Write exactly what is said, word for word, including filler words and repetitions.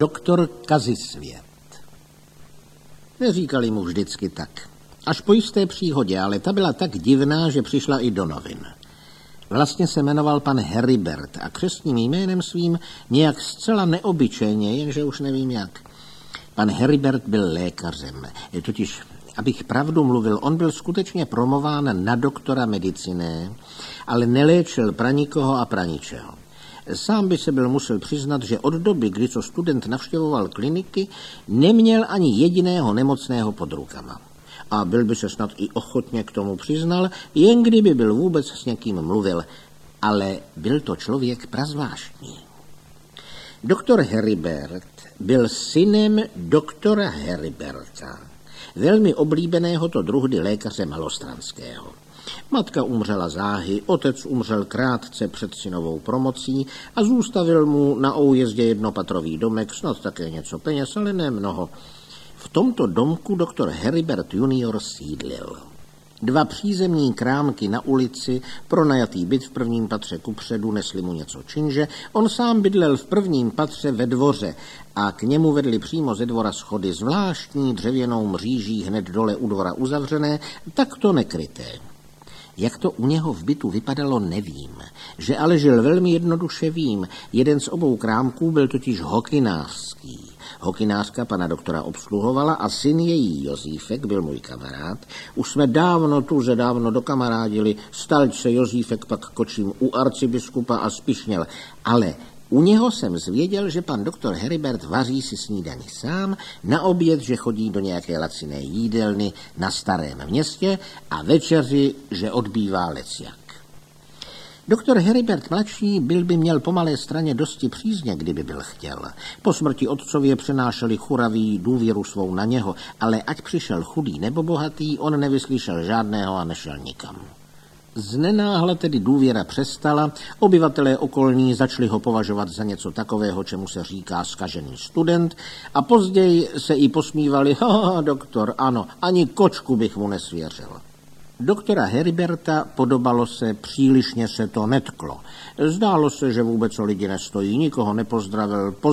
Doktor Kazisvět. Neříkali mu vždycky tak. Až po jisté příhodě, ale ta byla tak divná, že přišla i do novin. Vlastně se jmenoval pan Heribert a křestním jménem svým nějak zcela neobyčejně, jenže už nevím jak. Pan Heribert byl lékařem, totiž, abych pravdu mluvil, on byl skutečně promován na doktora mediciné, ale neléčil pranikoho a praničeho. Sám by se byl musel přiznat, že od doby, kdy co student navštěvoval kliniky, neměl ani jediného nemocného pod rukama. A byl by se snad i ochotně k tomu přiznal, jen kdyby byl vůbec s někým mluvil. Ale byl to člověk prazvláštní. Doktor Heribert byl synem doktora Heriberta, velmi oblíbeného to druhdy lékaře malostranského. Matka umřela záhy, otec umřel krátce před synovou promocí a zůstavil mu na Oujezdě jednopatrový domek, snad také něco peněz, ale ne mnoho. V tomto domku doktor Heribert junior sídlil. Dva přízemní krámky na ulici, pronajatý byt v prvním patře kupředu, nesli mu něco činže, on sám bydlel v prvním patře ve dvoře a k němu vedli přímo ze dvora schody zvláštní dřevěnou mříží hned dole u dvora uzavřené, takto nekryté. Jak to u něho v bytu vypadalo, nevím, že ale žil velmi jednoduše vím. Jeden z obou krámků byl totiž hokynářský. Hokynářka pana doktora obsluhovala a syn její Josífek byl můj kamarád. Už jsme dávno tuže dávno dokamarádili, stalč se Josífek pak kočím u arcibiskupa a spišněl, ale u něho jsem zvěděl, že pan doktor Heribert vaří si snídani sám, na oběd, že chodí do nějaké laciné jídelny na Starém Městě a večeři, že odbývá lecjak. Doktor Heribert mladší byl by měl po malé straně dosti přízně, kdyby byl chtěl. Po smrti otcově přenášeli churaví důvěru svou na něho, ale ať přišel chudý nebo bohatý, on nevyslyšel žádného a nešel nikam. Znenáhle tedy důvěra přestala, obyvatelé okolní začali ho považovat za něco takového, čemu se říká zkažený student, a později se i posmívali, haha, doktor, ano, ani kočku bych mu nesvěřil. Doktora Heriberta podobalo se, přílišně se to netklo. Zdálo se, že vůbec o lidi nestojí, nikoho nepozdravil,